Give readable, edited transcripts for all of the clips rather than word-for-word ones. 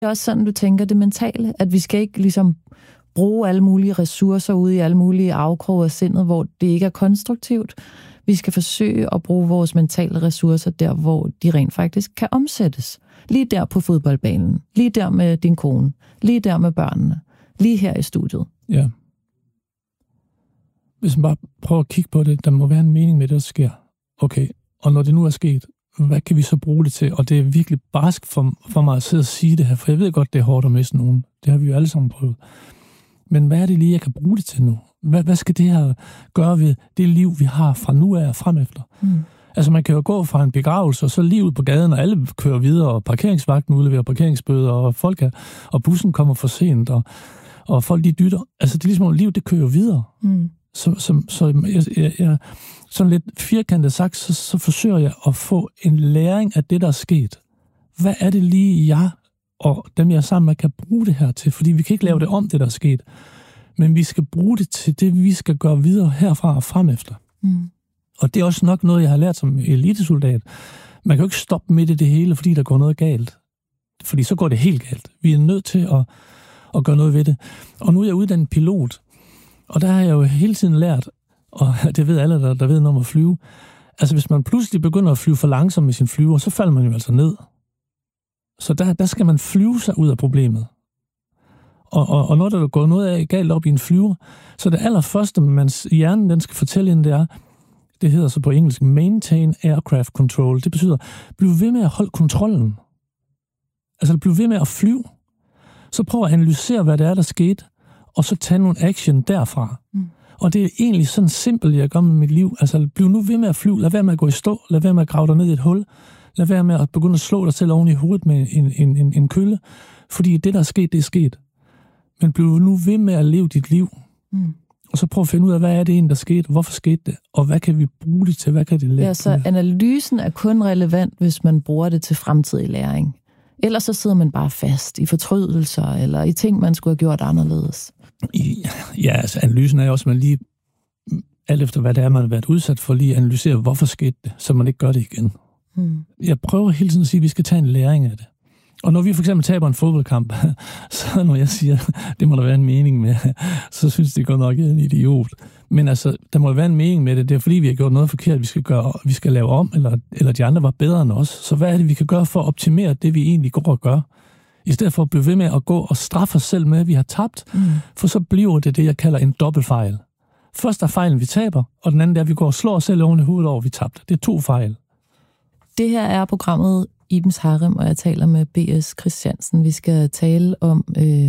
Det er også sådan, du tænker det mentale, at vi skal ikke ligesom bruge alle mulige ressourcer ude i alle mulige afkroge af sindet, hvor det ikke er konstruktivt. Vi skal forsøge at bruge vores mentale ressourcer der, hvor de rent faktisk kan omsættes. Lige der på fodboldbanen, lige der med din kone, lige der med børnene, lige her i studiet. Ja. Hvis man bare prøver at kigge på det, der må være en mening med det, der sker. Okay, og når det nu er sket, hvad kan vi så bruge det til? Og det er virkelig barsk for mig at sidde og sige det her, for jeg ved godt, det er hårdt at miste nogen. Det har vi jo alle sammen prøvet. Men hvad er det lige, jeg kan bruge det til nu? Hvad skal det her gøre ved det liv, vi har fra nu af og frem efter? Altså, man kan jo gå fra en begravelse, og så lige ud på gaden, og alle kører videre, og parkeringsvagten udleverer parkeringsbøder, og bussen kommer for sent, og folk de dytter. Altså, det er ligesom, at livet, det kører videre. Så jeg sådan lidt firkantet sagt, så forsøger jeg at få en læring af det, der er sket. Hvad er det lige, jeg og dem, jeg er sammen med, kan bruge det her til? Fordi vi kan ikke lave det om, det der er sket. Men vi skal bruge det til det, vi skal gøre videre herfra og frem efter. Og det er også nok noget, jeg har lært som elitesoldat. Man kan jo ikke stoppe midt i det hele, fordi der går noget galt. Fordi så går det helt galt. Vi er nødt til at gøre noget ved det. Og nu er jeg uddannet pilot. Og der har jeg jo hele tiden lært, og det ved alle, der ved noget om at flyve. Altså, hvis man pludselig begynder at flyve for langsomt med sin flyver, så falder man jo altså ned. Så der skal man flyve sig ud af problemet. Og når der går noget af galt op i en flyver, så det allerførste, mans hjernen den skal fortælle ind, det hedder så på engelsk, maintain aircraft control. Det betyder, bliv ved med at holde kontrollen. Altså, bliv ved med at flyve. Så prøv at analysere, hvad det er, der skete, og så tage nogle action derfra. Og det er egentlig sådan simpelt, jeg gør med mit liv. Altså, bliv nu ved med at flyve. Lad være med at gå i stå. Lad være med at grave dig ned i et hul. Lad være med at begynde at slå dig selv oven i hovedet med en kølle. Fordi det, der er sket, det er sket. Men bliv nu ved med at leve dit liv. Og så prøv at finde ud af, hvad er det egentlig, der skete? Hvorfor skete det? Og hvad kan vi bruge det til? Hvad kan det lægge? Ja, så analysen er kun relevant, hvis man bruger det til fremtidig læring. Ellers så sidder man bare fast i fortrydelser, eller i ting, man skulle have gjort anderledes. Ja, altså analysen er jo også, at man lige, alt efter hvad det er, man har været udsat for, lige analysere, hvorfor skete det, så man ikke gør det igen. Jeg prøver hele tiden at sige, at vi skal tage en læring af det. Og når vi for eksempel taber en fodboldkamp, så når jeg siger, det må der være en mening med, så synes de godt nok, jeg er en idiot. Men altså, der må være en mening med det. Det er fordi, vi har gjort noget forkert, vi skal lave om, eller de andre var bedre end os. Så hvad er det, vi kan gøre for at optimere det, vi egentlig går og gør? I stedet for at blive ved med at gå og straffe os selv med, at vi har tabt, for så bliver det, jeg kalder en dobbeltfejl. Først er fejlen, vi taber, og den anden er, at vi går og slår os selv oven i hovedet over, vi tabte. Det er 2 fejl. Det her er programmet Ibens Harem, og jeg taler med B.S. Christiansen. Vi skal tale om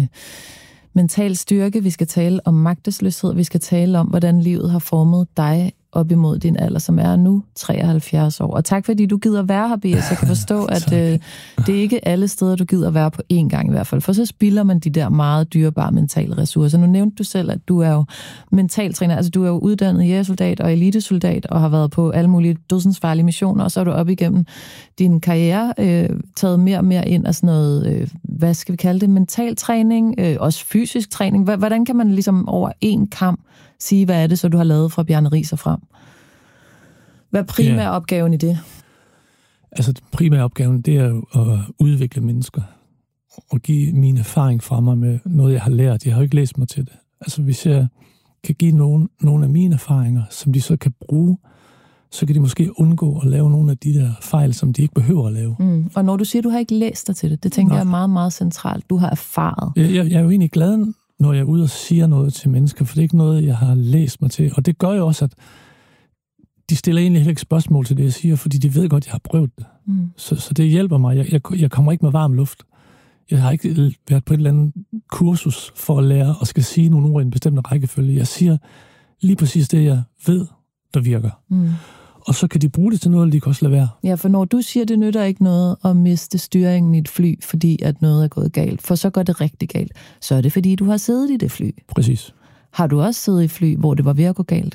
mental styrke, vi skal tale om magtesløshed, vi skal tale om, hvordan livet har formet dig op imod din alder, som er nu 73 år. Og tak fordi du gider være her, B.S. Jeg kan forstå, at det er ikke alle steder, du gider være på én gang i hvert fald, for så spilder man de der meget dyrebare mentale ressourcer. Nu nævnte du selv, at du er jo mentaltræner, altså du er jo uddannet jægersoldat og elitesoldat, og har været på alle mulige dødsensfarlige missioner, og så er du op igennem din karriere taget mere og mere ind af sådan noget, hvad skal vi kalde det, mentaltræning, også fysisk træning. Hvordan kan man ligesom over én kam sige, hvad er det så, du har lavet fra Bjarne Riis og frem? Hvad er primær opgaven i det? Altså, den primære opgaven, det er jo at udvikle mennesker. Og give min erfaring fra mig med noget, jeg har lært. Jeg har jo ikke læst mig til det. Altså, hvis jeg kan give nogle af mine erfaringer, som de så kan bruge, så kan de måske undgå at lave nogle af de der fejl, som de ikke behøver at lave. Og når du siger, at du har ikke læst dig til det, det tænker jeg er meget, meget centralt. Du har erfaret. Jeg er jo egentlig glad, når jeg er ude og siger noget til mennesker, for det er ikke noget, jeg har læst mig til. Og det gør jo også, at de stiller egentlig heller ikke spørgsmål til det, jeg siger, fordi de ved godt, at jeg har prøvet det. Så det hjælper mig. Jeg kommer ikke med varm luft. Jeg har ikke været på et eller andet kursus for at lære og skal sige nogle ord i en bestemt rækkefølge. Jeg siger lige præcis det, jeg ved, der virker. Og så kan de bruge det til noget, eller de kan også lade være. Ja, for når du siger, det nytter ikke noget at miste styringen i et fly, fordi at noget er gået galt, for så går det rigtig galt, så er det fordi, du har siddet i det fly. Præcis. Har du også siddet i fly, hvor det var ved at gå galt?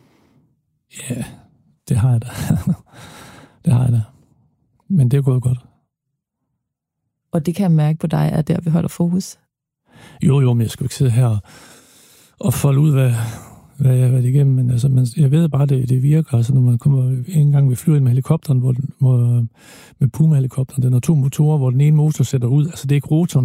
Ja, det har jeg da. Det har jeg da. Men det er gået godt. Og det kan jeg mærke på dig, at der vi holder fokus? Jo, men jeg skal ikke sidde her og folde ud, hvad jeg har været igennem, men altså, jeg ved bare, det virker. Altså, når man kommer en gang, vi flyver ind med helikopteren, med Puma-helikopteren, den har 2 motorer, hvor den ene motor sætter ud. Altså, det er ikke rotoren,